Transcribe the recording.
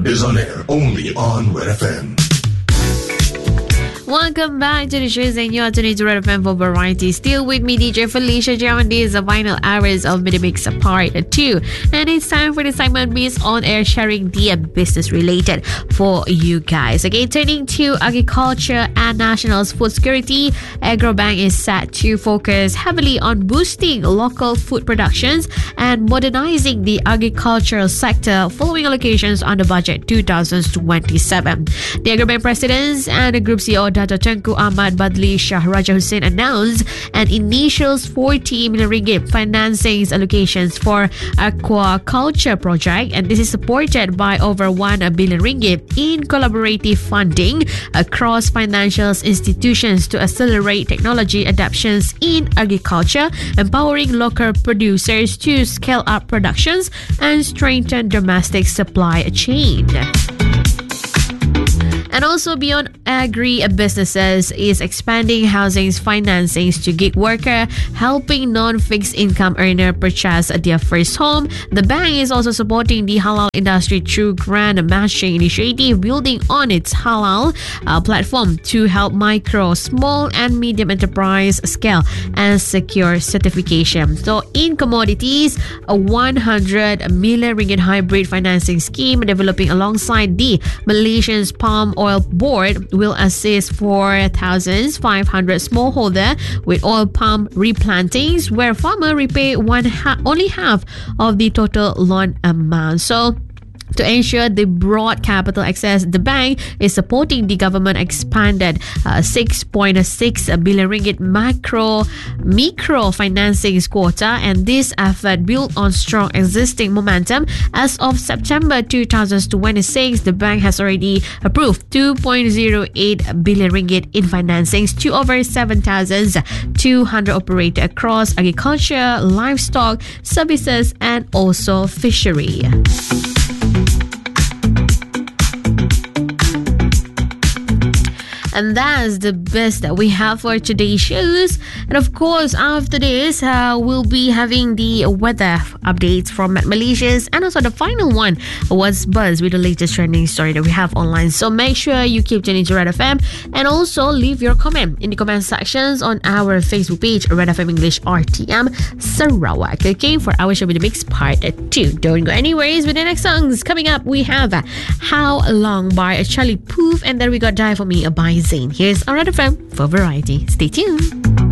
is on air only on Red FM. Welcome back to the show, and you're tuning to Red FM for variety. Still with me, DJ Felicia J. On these final hours of Midi Mix Part 2. And it's time for the segment Miss On Air, sharing the business related for you guys. Okay, turning to agriculture and national food security, Agrobank is set to focus heavily on boosting local food productions and modernizing the agricultural sector following allocations under budget 2027. The Agrobank presidents and the group CEO Dato Tengku Ahmad Badli Shah Raja Hussein announced an initial 40 million ringgit financing allocations for aquaculture project, and this is supported by over 1 billion ringgit in collaborative funding across financial institutions to accelerate technology adoptions in agriculture, empowering local producers to scale up productions and strengthen domestic supply chain. And also beyond agri-businesses is expanding housing financings to gig worker, helping non-fixed income earner purchase their first home. The bank is also supporting the halal industry through grant matching initiative, building on its halal platform to help micro, small and medium enterprise scale and secure certification. So in commodities, a 100 million ringgit hybrid financing scheme developing alongside the Malaysian Palm Oil Board will assist 4,500 smallholder with oil palm replantings, where farmer repay only half of the total loan amount. So to ensure the broad capital access, the bank is supporting the government expanded 6.6 billion ringgit micro financing quota, and this effort built on strong existing momentum. As of September 2026, the bank has already approved 2.08 billion ringgit in financings to over 7,200 operators across agriculture, livestock, services, and also fishery. And that's the best that we have for today's shows. And of course, after this, we'll be having the weather updates from Malaysia's, and also the final one was Buzz with the latest trending story that we have online. So make sure you keep tuning to Red FM, and also leave your comment in the comment sections on our Facebook page, Red FM English RTM Sarawak. Okay, for our show with the mix part 2. Don't go anyways with the next songs. Coming up, we have How Long by Charlie Puth, and then we got Die For Me by Zayn. Here's our Red FM for variety. Stay tuned.